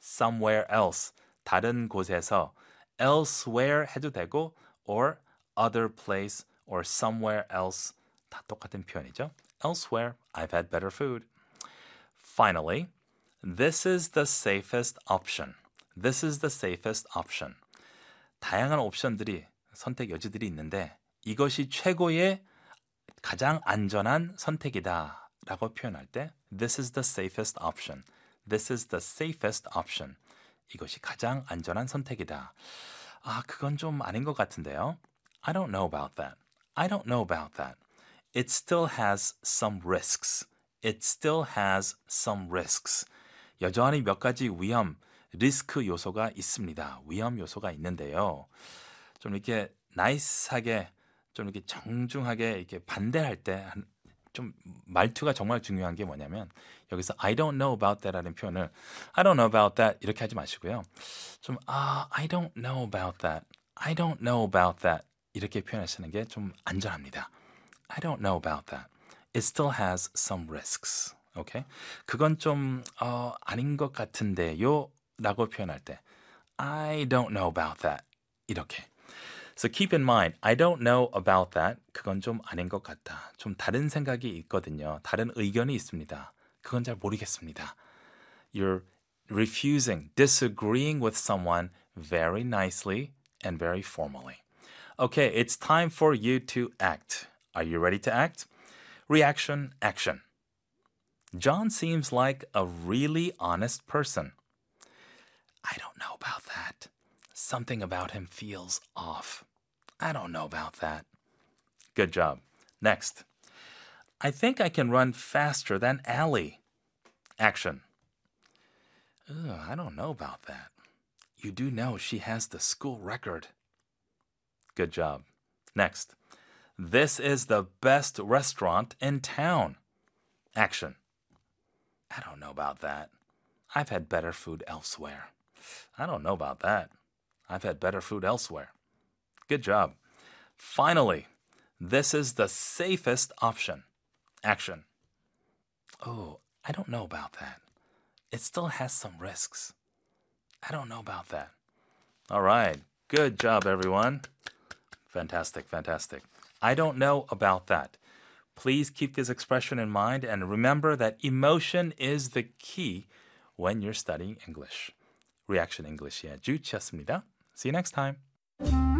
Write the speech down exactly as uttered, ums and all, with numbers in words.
somewhere else, 다른 곳에서, elsewhere 해도 되고, or other place, or somewhere else, 다 똑같은 표현이죠. Elsewhere, I've had better food. Finally, this is the safest option. This is the safest option. 다양한 옵션들이, 선택 여지들이 있는데 이것이 최고의 가장 안전한 선택이다 라고 표현할 때 This is the safest option. This is the safest option. 이것이 가장 안전한 선택이다. 아, 그건 좀 아닌 것 같은데요. I don't know about that. I don't know about that. It still has some risks. It still has some risks. 여전히 몇 가지 위험, 리스크 요소가 있습니다. 위험 요소가 있는데요. 좀 이렇게 나이스하게, 좀 이렇게 정중하게 이렇게 반대할 때 좀 말투가 정말 중요한 게 뭐냐면 여기서 I don't know about that라는 표현을 I don't know about that 이렇게 하지 마시고요. 좀 아, I don't know about that. I don't know about that. 이렇게 표현하시는 게 좀 안전합니다. I don't know about that. It still has some risks. 오케이? 그건 좀 어, 아닌 것 같은데요 라고 표현할 때 I don't know about that. 이렇게. So keep in mind, I don't know about that. 그건 좀 아닌 것 같다. 좀 다른 생각이 있거든요. 다른 의견이 있습니다. 그건 잘 모르겠습니다. You're refusing, disagreeing with someone very nicely and very formally. Okay, it's time for you to act. Are you ready to act? Reaction, action. John seems like a really honest person. I don't know about that. Something about him feels off. I don't know about that. Good job. Next. I think I can run faster than Allie. Action. Ugh, I don't know about that. You do know she has the school record. Good job. Next. This is the best restaurant in town. Action. I don't know about that. I've had better food elsewhere. I don't know about that. I've had better food elsewhere. Good job. Finally, this is the safest option. Action. Oh, I don't know about that. It still has some risks. I don't know about that. All right. Good job, everyone. Fantastic, fantastic. I don't know about that. Please keep this expression in mind and remember that emotion is the key when you're studying English. Reaction English의 주치였습니다. See you next time.